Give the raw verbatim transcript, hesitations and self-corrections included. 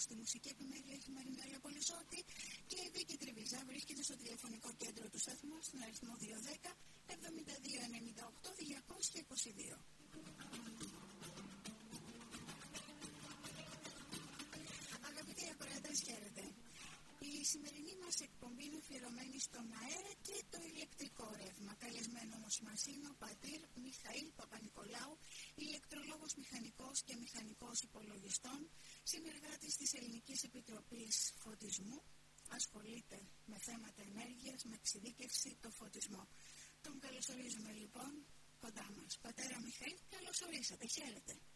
Στη μουσική επιμέλεια έχει Μαρινέλα Πολυσότη και η Βίκη Τριβίζα βρίσκεται στο τηλεφωνικό κέντρο του σταθμού στον αριθμό δύο ένα μηδέν εβδομήντα δύο ενενήντα οκτώ διακόσια είκοσι δύο. Αγαπητοί ακροατές, χαίρετε. Η σημερινή μας εκπομπή είναι αφιερωμένη στον αέρα και το ηλεκτρικό ρεύμα. Καλεσμένο όμως μας είναι ο πατήρ Μιχαήλ Παπανικολάου, ηλεκτρολόγος μηχανικός και μηχανικός υπολογιστών, συνεργάτης της Ελληνικής Επιτροπής Φωτισμού. Ασχολείται με θέματα ενέργειας, με εξειδίκευση το φωτισμό. Τον καλωσορίζουμε λοιπόν κοντά μας. Πατέρα Μιχαήλ, καλώς ορίσατε. Χαίρετε.